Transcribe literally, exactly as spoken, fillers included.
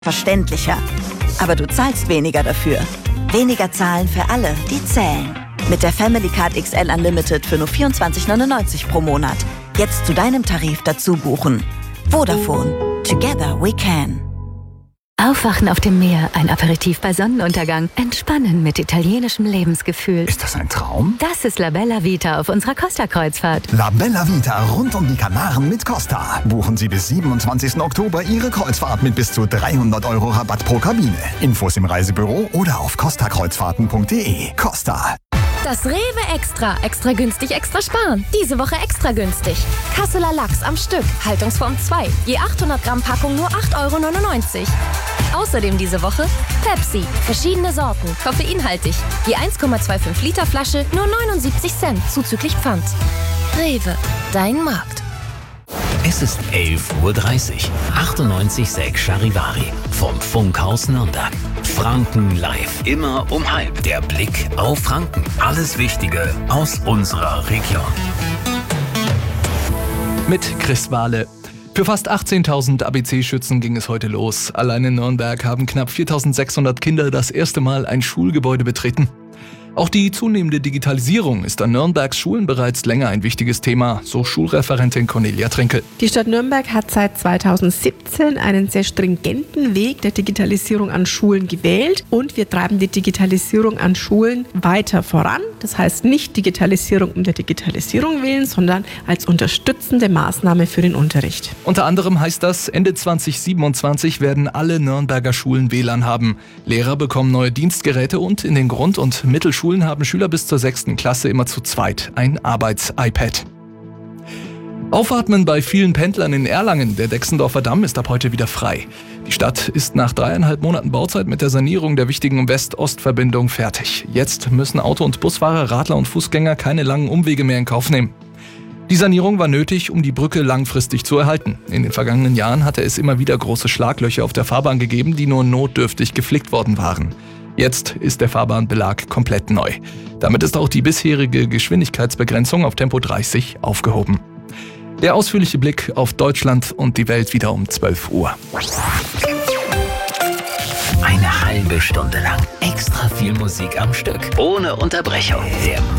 verständlicher. Aber du zahlst weniger dafür. Weniger zahlen für alle, die zählen. Mit der Family Card X L Unlimited für nur vierundzwanzig neunundneunzig pro Monat. Jetzt zu deinem Tarif dazu buchen. Vodafone. Together we can. Aufwachen auf dem Meer, ein Aperitif bei Sonnenuntergang, entspannen mit italienischem Lebensgefühl. Ist das ein Traum? Das ist La Bella Vita auf unserer Costa-Kreuzfahrt. La Bella Vita rund um die Kanaren mit Costa. Buchen Sie bis siebenundzwanzigsten Oktober Ihre Kreuzfahrt mit bis zu dreihundert Euro Rabatt pro Kabine. Infos im Reisebüro oder auf costa kreuzfahrten punkt de. Costa. Das Rewe Extra. Extra günstig, extra sparen. Diese Woche extra günstig. Kasseler Lachs am Stück. Haltungsform zwei. Je achthundert Gramm Packung nur acht Euro neunundneunzig. Außerdem diese Woche Pepsi. Verschiedene Sorten. Koffeinhaltig. Je eins Komma fünfundzwanzig Liter Flasche nur neunundsiebzig Cent. Zuzüglich Pfand. Rewe. Dein Markt. Es ist elf Uhr dreißig. achtundneunzig Komma sechs Charivari vom Funkhaus Nürnberg. Franken live. Immer um halb. Der Blick auf Franken. Alles Wichtige aus unserer Region. Mit Chris Wahle. Für fast achtzehntausend A B C-Schützen ging es heute los. Allein in Nürnberg haben knapp viertausendsechshundert Kinder das erste Mal ein Schulgebäude betreten. Auch die zunehmende Digitalisierung ist an Nürnbergs Schulen bereits länger ein wichtiges Thema, so Schulreferentin Cornelia Trinkel. Die Stadt Nürnberg hat seit zweitausendsiebzehn einen sehr stringenten Weg der Digitalisierung an Schulen gewählt und wir treiben die Digitalisierung an Schulen weiter voran. Das heißt nicht Digitalisierung um der Digitalisierung willen, sondern als unterstützende Maßnahme für den Unterricht. Unter anderem heißt das, Ende zwanzig siebenundzwanzig werden alle Nürnberger Schulen W L A N haben. Lehrer bekommen neue Dienstgeräte und in den Grund- und Mittelschulen Schulen haben Schüler bis zur sechsten Klasse immer zu zweit ein Arbeits-iPad. Aufatmen bei vielen Pendlern in Erlangen. Der Dexendorfer Damm ist ab heute wieder frei. Die Stadt ist nach dreieinhalb Monaten Bauzeit mit der Sanierung der wichtigen West-Ost-Verbindung fertig. Jetzt müssen Auto- und Busfahrer, Radler und Fußgänger keine langen Umwege mehr in Kauf nehmen. Die Sanierung war nötig, um die Brücke langfristig zu erhalten. In den vergangenen Jahren hatte es immer wieder große Schlaglöcher auf der Fahrbahn gegeben, die nur notdürftig geflickt worden waren. Jetzt ist der Fahrbahnbelag komplett neu. Damit ist auch die bisherige Geschwindigkeitsbegrenzung auf Tempo dreißig aufgehoben. Der ausführliche Blick auf Deutschland und die Welt wieder um zwölf Uhr. Eine halbe Stunde lang extra viel Musik am Stück. Ohne Unterbrechung. Der